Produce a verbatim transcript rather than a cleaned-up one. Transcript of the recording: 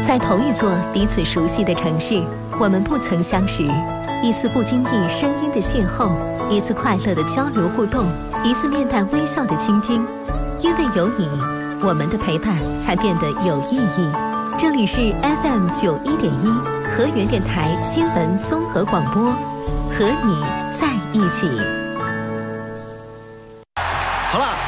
在同一座彼此熟悉的城市，我们不曾相识。一次不经意声音的邂逅，一次快乐的交流互动，一次面带微笑的倾听。因为有你，我们的陪伴才变得有意义。这里是 F M 九一点一河源电台新闻综合广播，和你在一起。 好了。